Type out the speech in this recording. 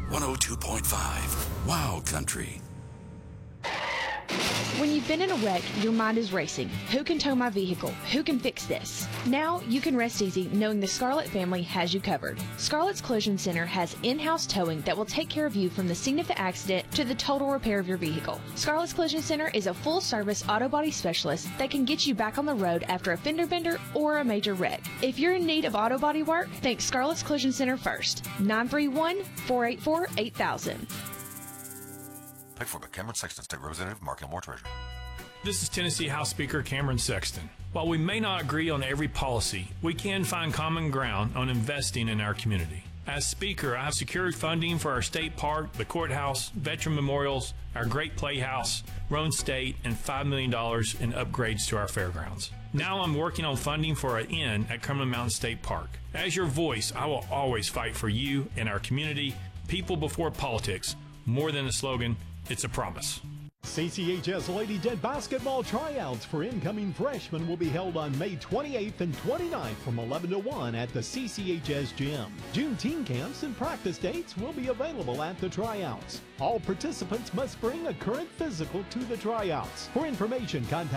102.5 Wild Country. When you've been in a wreck, your mind is racing. Who can tow my vehicle? Who can fix this? Now you can rest easy knowing the Scarlett family has you covered. Scarlett's Collision Center has in-house towing that will take care of you from the scene of the accident to the total repair of your vehicle. Scarlett's Collision Center is a full-service auto body specialist that can get you back on the road after a fender bender or a major wreck. If you're in need of auto body work, think Scarlett's Collision Center first. 931-484-8000. Paid for by Cameron Sexton, State Representative Mark Elmore, Treasurer. This is Tennessee House Speaker Cameron Sexton. While we may not agree on every policy, we can find common ground on investing in our community. As Speaker, I have secured funding for our state park, the courthouse, veteran memorials, our great playhouse, Roan State, and $5 million in upgrades to our fairgrounds. Now I'm working on funding for an inn at Cumberland Mountain State Park. As your voice, I will always fight for you and our community. People before politics. More than a slogan, it's a promise. CCHS Lady Dead basketball tryouts for incoming freshmen will be held on May 28th and 29th from 11 to 1 at the CCHS gym. June teen camps and practice dates will be available at the tryouts. All participants must bring a current physical to the tryouts. For information, contact